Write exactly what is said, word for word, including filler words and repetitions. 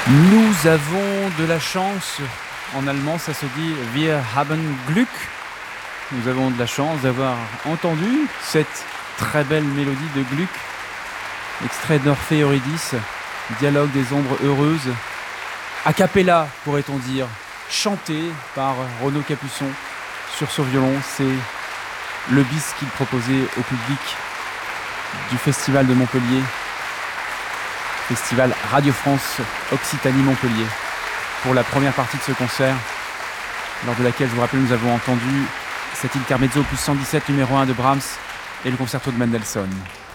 Nous avons de la chance, en allemand ça se dit Wir haben Glück. Nous avons de la chance d'avoir entendu cette très belle mélodie de Gluck, extrait d'Orphée Eurydice, dialogue des ombres heureuses, a cappella pourrait-on dire, chanté par Renaud Capuçon sur son violon. C'est le bis qu'il proposait au public du Festival de Montpellier, Festival Radio France Occitanie Montpellier, pour la première partie de ce concert, lors de laquelle, je vous rappelle, nous avons entendu cet intermezzo opus cent dix-sept numéro un de Brahms et le concerto de Mendelssohn.